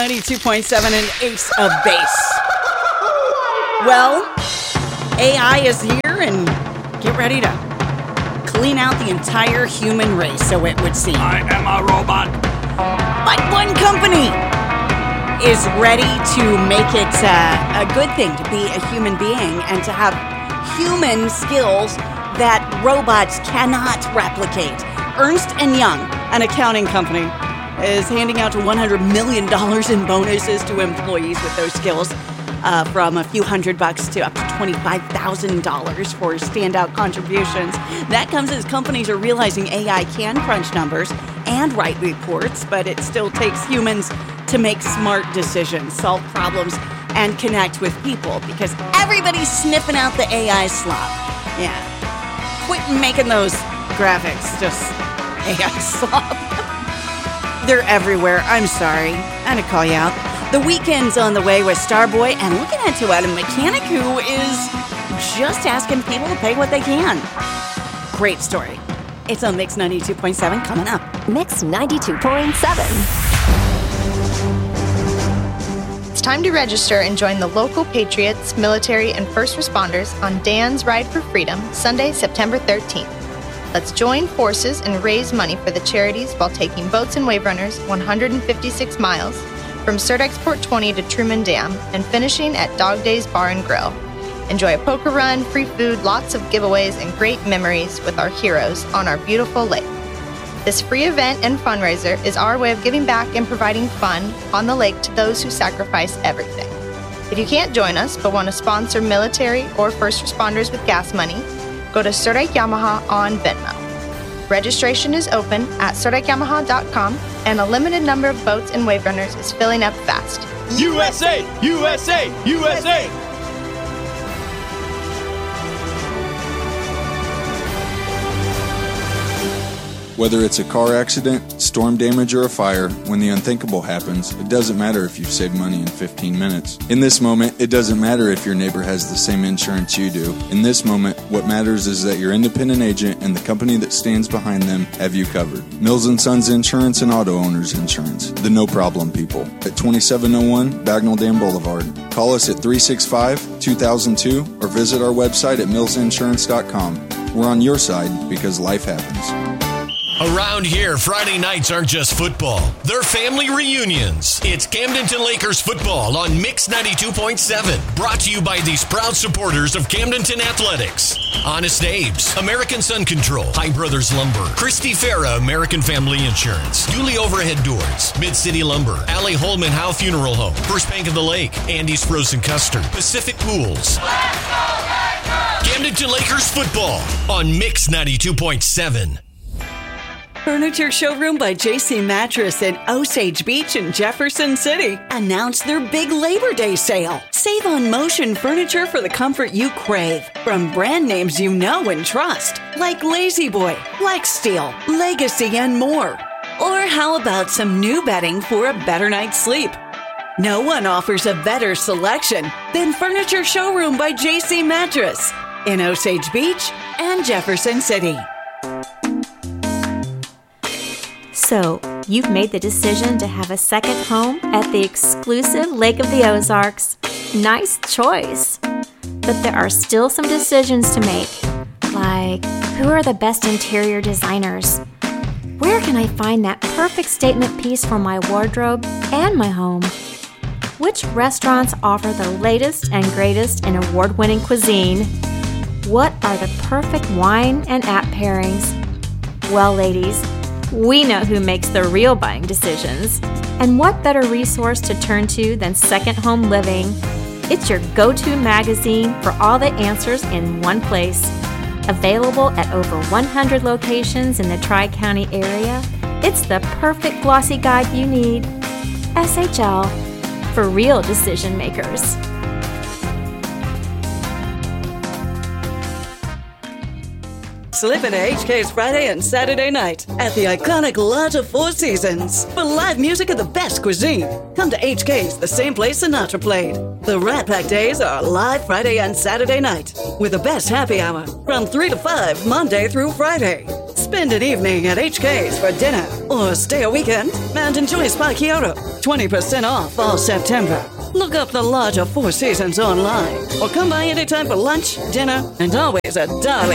92.7 and Ace of Base. Well, AI is here and get ready to clean out the entire human race, so it would seem. I am a robot. But one company is ready to make it a good thing to be a human being and to have human skills that robots cannot replicate. Ernst & Young, an accounting company, is handing out $100 million in bonuses to employees with those skills, from a few $100 to up to $25,000 for standout contributions. That comes as companies are realizing AI can crunch numbers and write reports, but it still takes humans to make smart decisions, solve problems, and connect with people, because everybody's sniffing out the AI slop. Yeah. Quit making those graphics just AI slop. They're everywhere. I'm sorry. I had to call you out. The Weeknd's on the way with Starboy, and looking into a mechanic who is just asking people to pay what they can. Great story. It's on Mix 92.7 coming up. Mix 92.7. It's time to register and join the local patriots, military, and first responders on Dan's Ride for Freedom, Sunday, September 13th. Let's join forces and raise money for the charities while taking boats and wave runners 156 miles from Surdexport 20 to Truman Dam and finishing at Dog Days Bar and Grill. Enjoy a poker run, free food, lots of giveaways, and great memories with our heroes on our beautiful lake. This free event and fundraiser is our way of giving back and providing fun on the lake to those who sacrifice everything. If you can't join us but want to sponsor military or first responders with gas money, go to Surdike Yamaha on Venmo. Registration is open at SurdikeYamaha.com, and a limited number of boats and wave runners is filling up fast. USA! USA! USA! Whether it's a car accident, storm damage, or a fire, when the unthinkable happens, it doesn't matter if you've saved money in 15 minutes. In this moment, it doesn't matter if your neighbor has the same insurance you do. In this moment, what matters is that your independent agent and the company that stands behind them have you covered. Mills & Sons Insurance and Auto Owners Insurance. The no-problem people. At 2701 Bagnell Dam Boulevard. Call us at 365-2002 or visit our website at millsinsurance.com. We're on your side because life happens. Around here, Friday nights aren't just football. They're family reunions. It's Camdenton Lakers football on Mix 92.7. Brought to you by these proud supporters of Camdenton Athletics. Honest Abe's, American Sun Control, High Brothers Lumber, Christy Farah, American Family Insurance, Yulee Overhead Doors, Mid-City Lumber, Allie Holman Howe Funeral Home, First Bank of the Lake, Andy's Frozen Custard, Pacific Pools. Camdenton Lakers football on Mix 92.7. Furniture Showroom by JC Mattress in Osage Beach and Jefferson City announced their big Labor Day sale. Save on motion furniture for the comfort you crave from brand names you know and trust, like Lazy Boy, Flexsteel, Legacy, and more. Or how about some new bedding for a better night's sleep? No one offers a better selection than Furniture Showroom by JC Mattress in Osage Beach and Jefferson City. So, you've made the decision to have a second home at the exclusive Lake of the Ozarks. Nice choice. But there are still some decisions to make, like who are the best interior designers? Where can I find that perfect statement piece for my wardrobe and my home? Which restaurants offer the latest and greatest in award-winning cuisine? What are the perfect wine and app pairings? Well, ladies, we know who makes the real buying decisions. And what better resource to turn to than Second Home Living? It's your go-to magazine for all the answers in one place. Available at over 100 locations in the Tri-County area, it's the perfect glossy guide you need. SHL, for real decision makers. Slip into HK's Friday and Saturday night at the iconic Lodge of Four Seasons for live music of the best cuisine. Come to HK's, the same place Sinatra played. The Rat Pack days are live Friday and Saturday night with the best happy hour from 3 to 5 Monday through Friday. Spend an evening at HK's for dinner or stay a weekend and enjoy Spa Kyoto. 20% off all September. Look up the Lodge of Four Seasons online or come by anytime for lunch, dinner, and always a darling